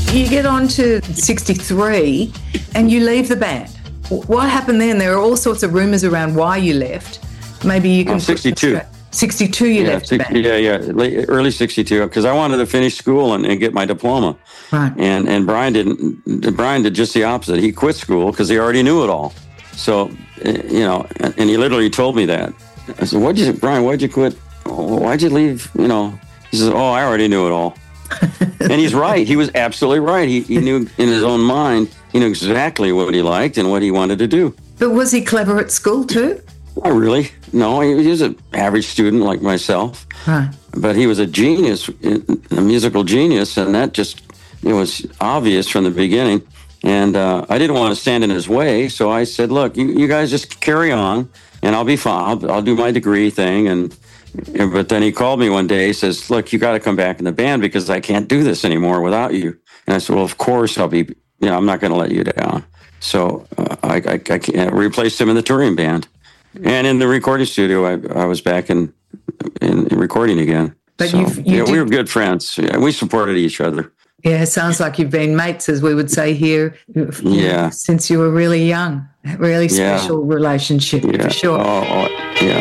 You get on to 63 and you leave the band. What happened then? There are all sorts of rumours around why you left. Maybe you can... 62. 62 you left the band. Early 62, because I wanted to finish school and get my diploma. Right. And Brian did just the opposite. He quit school because he already knew it all. So, and he literally told me that. I said, Brian, why'd you quit? Why'd you leave? He says, I already knew it all. And he's right. He was absolutely right. He knew in his own mind, he knew exactly what he liked and what he wanted to do. But was he clever at school too? Not really. No, he was an average student like myself. Right. But he was a genius, a musical genius, and that just, it was obvious from the beginning. And I didn't want to stand in his way, so I said, look, you guys just carry on, and I'll be fine. I'll do my degree thing. But then he called me one day. He says, look, you got to come back in the band because I can't do this anymore without you. And I said, well, of course I'll be, I'm not going to let you down. So I replaced him in the touring band. And in the recording studio, I was back in recording again. But so, we were good friends. Yeah, we supported each other. Yeah, it sounds like you've been mates, as we would say here, since you were really young. Really special relationship, for sure. Yeah.